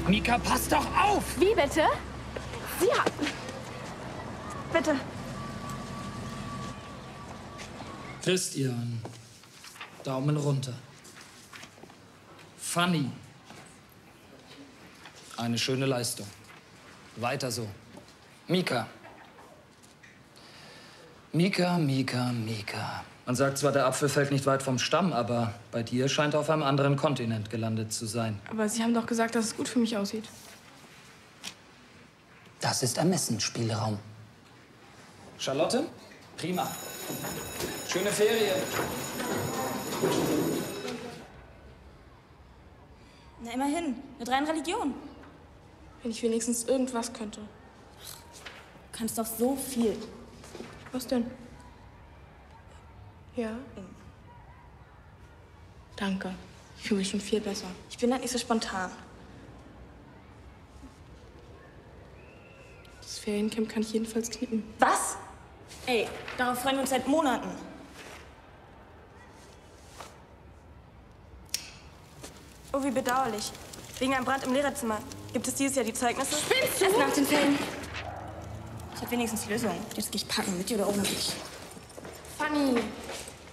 Mika, pass doch auf! Wie bitte? Sie haben... Bitte. Christian, Daumen runter. Fanny, eine schöne Leistung. Weiter so. Mika. Mika. Man sagt zwar, der Apfel fällt nicht weit vom Stamm, aber bei dir scheint er auf einem anderen Kontinent gelandet zu sein. Aber Sie haben doch gesagt, dass es gut für mich aussieht. Das ist Ermessensspielraum. Charlotte? Prima. Schöne Ferien. Na, immerhin. Eine 3 in Religion. Wenn ich wenigstens irgendwas könnte. Du kannst doch so viel. Was denn? Ja? Danke. Ich fühle mich schon viel besser. Ich bin halt nicht so spontan. Das Feriencamp kann ich jedenfalls knicken. Was? Ey, darauf freuen wir uns seit Monaten. Oh, wie bedauerlich. Wegen einem Brand im Lehrerzimmer. Gibt es dieses Jahr die Zeugnisse? Spinnst du? Erst nach den Ferien. Ich hab wenigstens Lösungen. Jetzt gehe ich packen, mit dir oder ohne dich. Fanny.